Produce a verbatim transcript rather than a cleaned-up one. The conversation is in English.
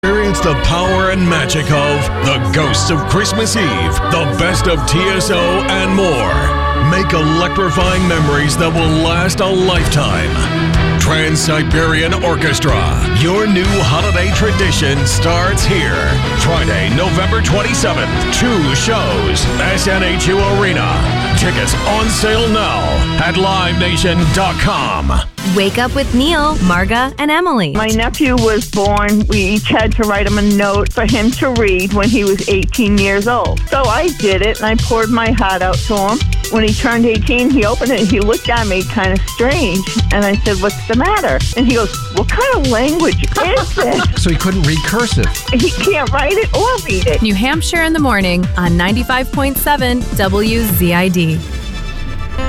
Experience the power and magic of The Ghosts of Christmas Eve, the best of T S O, and more. Make electrifying memories that will last a lifetime. Trans-Siberian Orchestra, your new holiday tradition starts here. Friday, November twenty-seventh, two shows, S N H U Arena. Tickets on sale now at live nation dot com. Wake up with Neil, Marga, and Emily. My nephew was born. We each had to write him a note for him to read when he was eighteen years old. So I did it, and I poured my heart out to him. When he turned eighteen, he opened it, and he looked at me kind of strange. And I said, "What's the matter?" And he goes, "What kind of language is this?" So he couldn't read cursive. He can't write it or read it. New Hampshire in the morning on ninety-five point seven W Z I D.